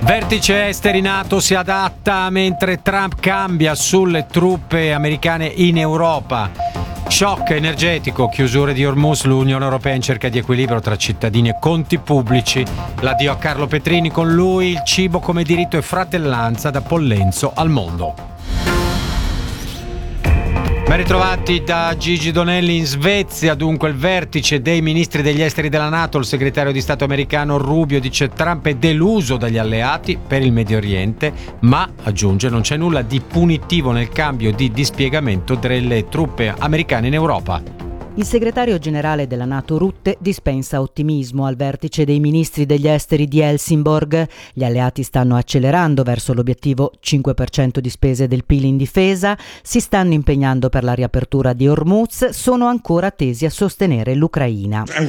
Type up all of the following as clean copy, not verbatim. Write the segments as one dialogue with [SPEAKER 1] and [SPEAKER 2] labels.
[SPEAKER 1] Vertice esteri NATO si adatta mentre Trump cambia sulle truppe americane in Europa. Shock energetico, chiusure di Hormuz, l'Unione Europea in cerca di equilibrio tra cittadini e conti pubblici. L'addio a Carlo Petrini, con lui il cibo come diritto e fratellanza da Pollenzo al mondo. Ben ritrovati da Gigi Donelli in Svezia. Dunque il vertice dei ministri degli esteri della NATO, il segretario di Stato americano Rubio dice Trump è deluso dagli alleati per il Medio Oriente, ma aggiunge non c'è nulla di punitivo nel cambio di dispiegamento delle truppe americane in Europa.
[SPEAKER 2] Il segretario generale della NATO Rutte dispensa ottimismo al vertice dei ministri degli esteri di Helsingborg. Gli alleati stanno accelerando verso l'obiettivo 5% di spese del PIL in difesa, si stanno impegnando per la riapertura di Hormuz, sono ancora tesi a sostenere l'Ucraina. Ed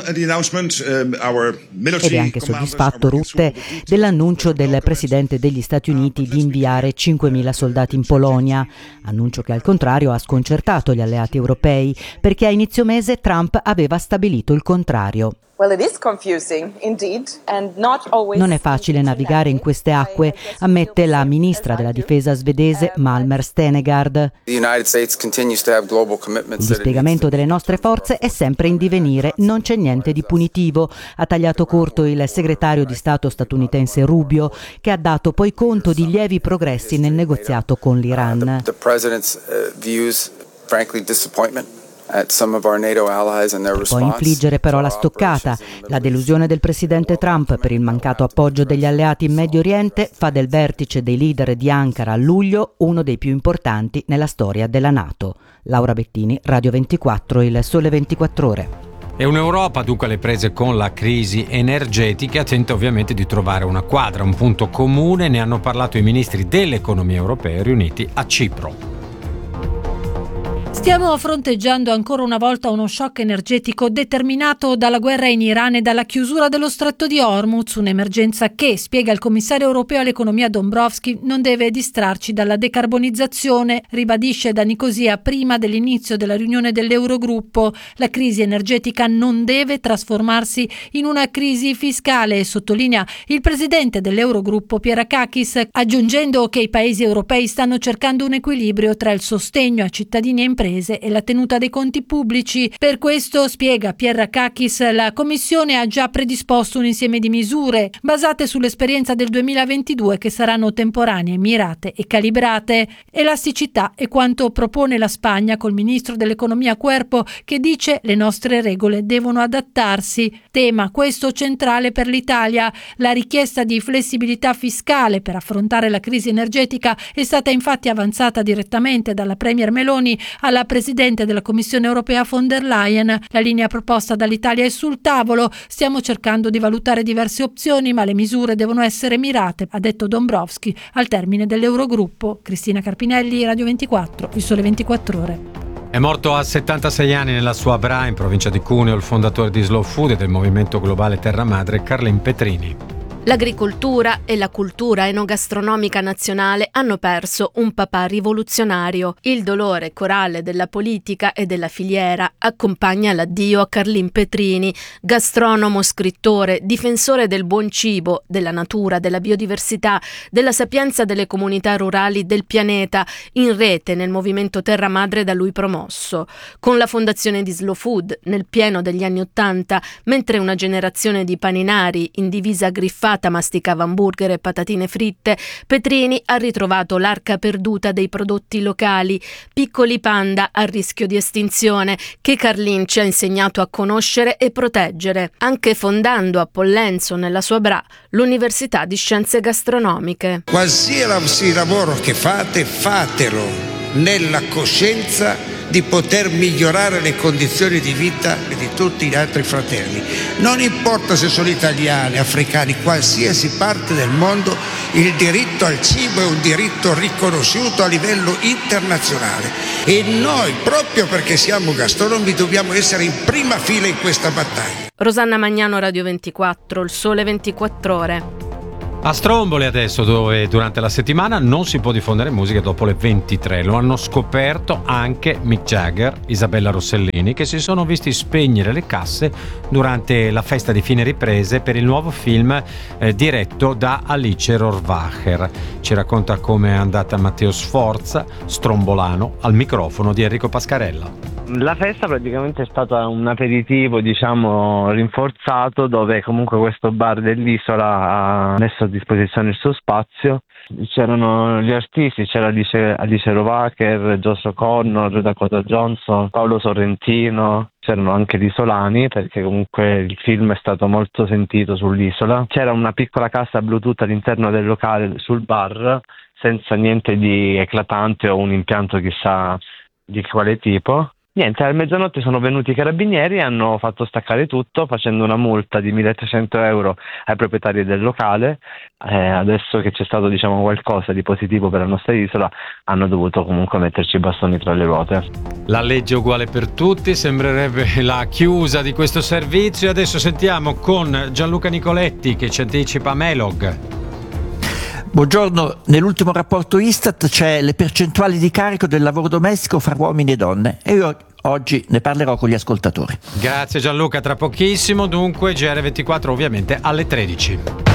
[SPEAKER 2] è anche soddisfatto Rutte dell'annuncio del presidente degli Stati Uniti di inviare 5.000 soldati in Polonia, annuncio che al contrario ha sconcertato gli alleati europei, perché a inizio mese Trump aveva stabilito il contrario. Non è facile navigare in queste acque, ammette la ministra della difesa svedese Malmer Stenegard. Il dispiegamento delle nostre forze è sempre in divenire, non c'è niente di punitivo, ha tagliato corto il segretario di Stato statunitense Rubio, che ha dato poi conto di lievi progressi nel negoziato con l'Iran. Può infliggere però la stoccata. La delusione del presidente Trump per il mancato appoggio degli alleati in Medio Oriente fa del vertice dei leader di Ankara a luglio uno dei più importanti nella storia della NATO. Laura Bettini, Radio 24, Il Sole 24 Ore.
[SPEAKER 1] E un'Europa dunque alle prese con la crisi energetica tenta ovviamente di trovare una quadra, un punto comune. Ne hanno parlato i ministri dell'economia europei riuniti a Cipro.
[SPEAKER 3] Stiamo fronteggiando ancora una volta uno shock energetico determinato dalla guerra in Iran e dalla chiusura dello stretto di Hormuz, un'emergenza che, spiega il commissario europeo all'economia Dombrovskis, non deve distrarci dalla decarbonizzazione, ribadisce da Nicosia prima dell'inizio della riunione dell'Eurogruppo. La crisi energetica non deve trasformarsi in una crisi fiscale, sottolinea il presidente dell'Eurogruppo Pierrakakis, aggiungendo che i paesi europei stanno cercando un equilibrio tra il sostegno a cittadini e imprese e la tenuta dei conti pubblici. Per questo, spiega Pierrakakis, la Commissione ha già predisposto un insieme di misure basate sull'esperienza del 2022 che saranno temporanee, mirate e calibrate. Elasticità è quanto propone la Spagna col ministro dell'economia Cuerpo, che dice le nostre regole devono adattarsi. Tema questo centrale per l'Italia. La richiesta di flessibilità fiscale per affrontare la crisi energetica è stata infatti avanzata direttamente dalla Premier Meloni alla Presidente della Commissione europea von der Leyen. La linea proposta dall'Italia è sul tavolo. Stiamo cercando di valutare diverse opzioni, ma le misure devono essere mirate, ha detto Dombrovskis al termine dell'Eurogruppo. Cristina Carpinelli, Radio 24, Il Sole 24 Ore.
[SPEAKER 1] È morto a 76 anni nella sua Bra, in provincia di Cuneo, il fondatore di Slow Food e del movimento globale Terra Madre, Carlin Petrini.
[SPEAKER 4] L'agricoltura e la cultura enogastronomica nazionale hanno perso un papà rivoluzionario. Il dolore corale della politica e della filiera accompagna l'addio a Carlin Petrini, gastronomo, scrittore, difensore del buon cibo, della natura, della biodiversità, della sapienza delle comunità rurali del pianeta, in rete nel movimento Terra Madre da lui promosso. Con la fondazione di Slow Food nel pieno degli anni '80, mentre una generazione di paninari in divisa griffata masticava hamburger e patatine fritte, Petrini ha ritrovato l'arca perduta dei prodotti locali, piccoli panda a rischio di estinzione, che Carlin ci ha insegnato a conoscere e proteggere, anche fondando a Pollenzo, nella sua Bra, l'Università di Scienze Gastronomiche.
[SPEAKER 5] Qualsiasi lavoro che fate, fatelo nella coscienza di poter migliorare le condizioni di vita di tutti gli altri fratelli. Non importa se sono italiani, africani, qualsiasi parte del mondo, il diritto al cibo è un diritto riconosciuto a livello internazionale e noi, proprio perché siamo gastronomi, dobbiamo essere in prima fila in questa battaglia.
[SPEAKER 4] Rosanna Magnano, Radio 24, Il Sole 24 Ore.
[SPEAKER 1] A Stromboli adesso, dove durante la settimana non si può diffondere musica dopo le 23. Lo hanno scoperto anche Mick Jagger, Isabella Rossellini, che si sono visti spegnere le casse durante la festa di fine riprese per il nuovo film diretto da Alice Rohrwacher. Ci racconta come è andata Matteo Sforza, strombolano, al microfono di Enrico Pascarella.
[SPEAKER 6] La festa praticamente è stata un aperitivo, diciamo, rinforzato, dove comunque questo bar dell'isola ha messo a disposizione il suo spazio. C'erano gli artisti, c'era Alice Rohrwacher, Josh O'Connor, Dakota Johnson, Paolo Sorrentino, c'erano anche gli isolani, perché comunque il film è stato molto sentito sull'isola. C'era una piccola cassa Bluetooth all'interno del locale sul bar, senza niente di eclatante o un impianto chissà di quale tipo. Niente, a mezzanotte sono venuti i carabinieri e hanno fatto staccare tutto, facendo una multa di 1.300 euro ai proprietari del locale. Adesso che c'è stato, diciamo, qualcosa di positivo per la nostra isola, hanno dovuto comunque metterci i bastoni tra le ruote.
[SPEAKER 1] La legge è uguale per tutti, sembrerebbe la chiusa di questo servizio. Adesso sentiamo con Gianluca Nicoletti che ci anticipa Melog.
[SPEAKER 7] Buongiorno, nell'ultimo rapporto Istat c'è le percentuali di carico del lavoro domestico fra uomini e donne e io oggi ne parlerò con gli ascoltatori.
[SPEAKER 1] Grazie Gianluca, tra pochissimo, dunque GR24 ovviamente alle 13.